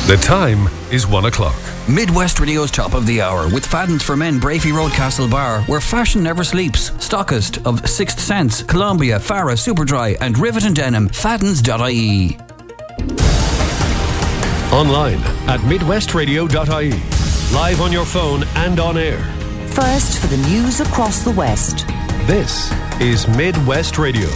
The time is 1 o'clock. Midwest Radio's top of the hour with Fadden's for Men, Brafey Road, Castle Bar, where fashion never sleeps. Stockist of Sixth Sense, Columbia, Farah, Superdry and Rivet and Denim. Faddens.ie. Online at midwestradio.ie. Live on your phone and on air. First for the news across the West. This is Midwest Radio.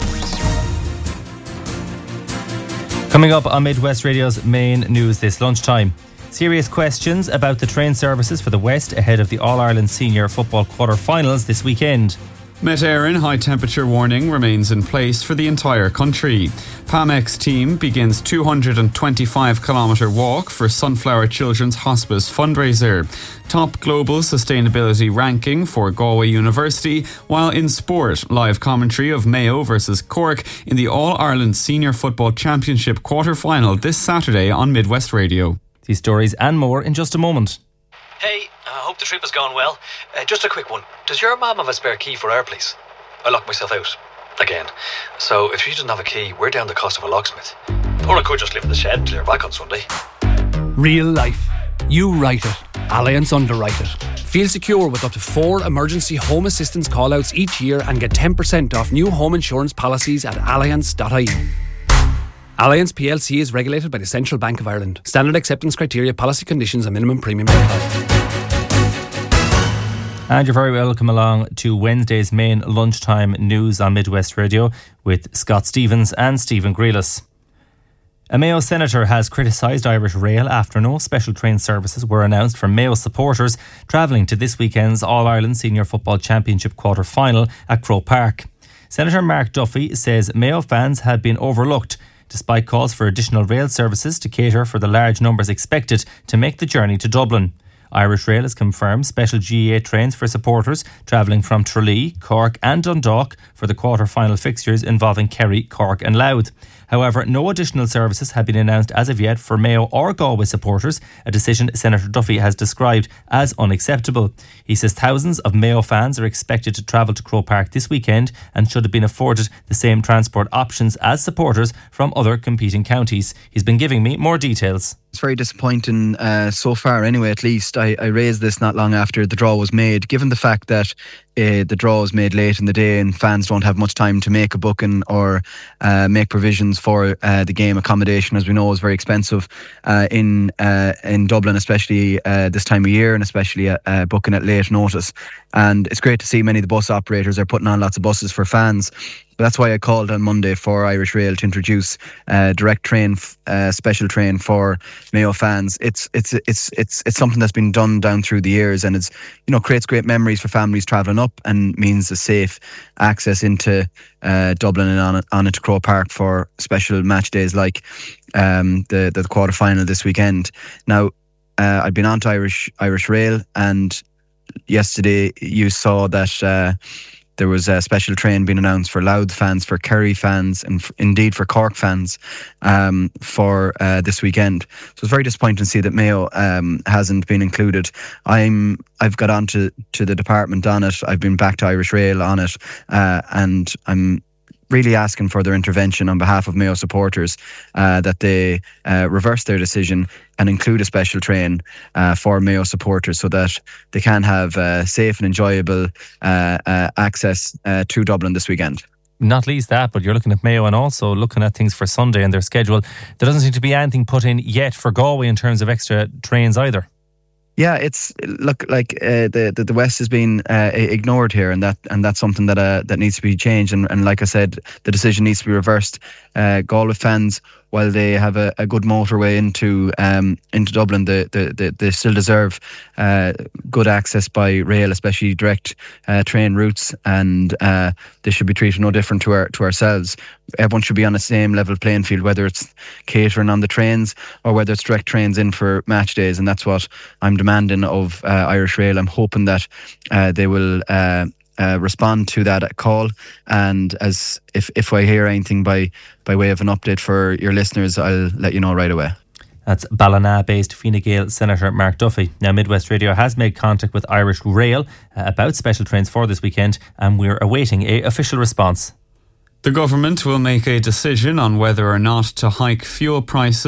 Coming up on Midwest Radio's main news this lunchtime. Serious questions about the train services for the West ahead of the All-Ireland Senior Football quarter-finals this weekend. Met Éireann high temperature warning remains in place for the entire country. PAMEX team begins 225-kilometre walk for Sunflower Children's Hospice fundraiser. Top global sustainability ranking for Galway University, while in sport, live commentary of Mayo versus Cork in the All-Ireland Senior Football Championship quarter-final this Saturday on Midwest Radio. These stories and more in just a moment. Hey, I hope the trip has gone well. Just a quick one. Does your mum have a spare key for our place? I locked myself out. Again. So if she doesn't have a key, we're down the cost of a locksmith. Or I could just live in the shed till you're back on Sunday. Real life. You write it. Allianz underwrite it. Feel secure with up to 4 emergency home assistance call-outs each year and get 10% off new home insurance policies at allianz.ie. Allianz plc is regulated by the Central Bank of Ireland. Standard acceptance criteria, policy conditions and minimum premium. And you're very welcome along to Wednesday's main lunchtime news on Midwest Radio with Scott Stevens and Stephen Grealis. A Mayo senator has criticised Irish Rail after no special train services were announced for Mayo supporters travelling to this weekend's All-Ireland Senior Football Championship quarter-final at Croke Park. Senator Mark Duffy says Mayo fans had been overlooked despite calls for additional rail services to cater for the large numbers expected to make the journey to Dublin. Irish Rail has confirmed special GAA trains for supporters travelling from Tralee, Cork and Dundalk for the quarter-final fixtures involving Kerry, Cork and Louth. However, no additional services have been announced as of yet for Mayo or Galway supporters, a decision Senator Duffy has described as unacceptable. He says thousands of Mayo fans are expected to travel to Croke Park this weekend and should have been afforded the same transport options as supporters from other competing counties. He's been giving me more details. It's very disappointing so far anyway, at least. I raised this not long after the draw was made, given the fact that the draw was made late in the day and fans don't have much time to make a booking or make provisions for the game. Accommodation, as we know, is very expensive in Dublin, especially this time of year, and especially booking at late notice. And it's great to see many of the bus operators are putting on lots of buses for fans. But that's why I called on Monday for Irish Rail to introduce direct train, special train for Mayo fans. It's something that's been done down through the years, and it's creates great memories for families travelling up and means a safe access into Dublin and on into Croke Park for special match days like the quarter final this weekend. Now, I've been on to Irish Rail, and yesterday you saw that there was a special train being announced for Louth fans, for Kerry fans, and indeed for Cork fans for this weekend. So it's very disappointing to see that Mayo hasn't been included. I've got on to the department on it. I've been back to Irish Rail on it, and I'm really asking for their intervention on behalf of Mayo supporters, that they reverse their decision and include a special train for Mayo supporters so that they can have safe and enjoyable access to Dublin this weekend. Not least that, but you're looking at Mayo and also looking at things for Sunday and their schedule. There doesn't seem to be anything put in yet for Galway in terms of extra trains either. Yeah, it's the West has been ignored here, and that's something that needs to be changed. And like I said, the decision needs to be reversed. Galway fans, while they have a good motorway into Dublin, they still deserve good access by rail, especially direct train routes, and they should be treated no different to ourselves. Everyone should be on the same level playing field, whether it's catering on the trains or whether it's direct trains in for match days, and that's what I'm demanding of Irish Rail. I'm hoping that they will respond to that call, and as if I hear anything by way of an update for your listeners, I'll let you know right away. That's Ballina-based Fine Gael Senator Mark Duffy. Now, Midwest Radio has made contact with Irish Rail about special trains for this weekend, and we're awaiting an official response. The government will make a decision on whether or not to hike fuel prices